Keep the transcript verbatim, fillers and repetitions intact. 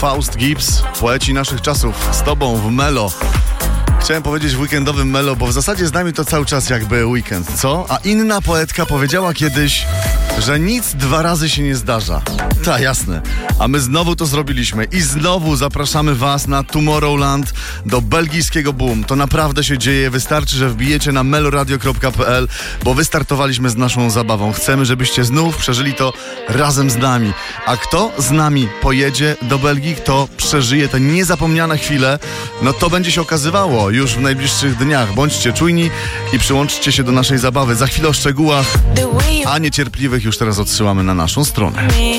Faust Gibbs, poeci naszych czasów, z tobą w Melo. Chciałem powiedzieć w weekendowym Melo, bo w zasadzie z nami to cały czas jakby weekend, co? A inna poetka powiedziała kiedyś, że nic dwa razy się nie zdarza. Ta, jasne. A my znowu to zrobiliśmy i znowu zapraszamy was na Tomorrowland, do belgijskiego Boom. To naprawdę się dzieje. Wystarczy, że wbijecie na meloradio kropka p l, bo wystartowaliśmy z naszą zabawą. Chcemy, żebyście znów przeżyli to razem z nami. A kto z nami pojedzie do Belgii, kto przeżyje te niezapomniane chwile, no to będzie się okazywało już w najbliższych dniach. Bądźcie czujni i przyłączcie się do naszej zabawy. Za chwilę o szczegółach, a niecierpliwych już teraz odsyłamy na naszą stronę.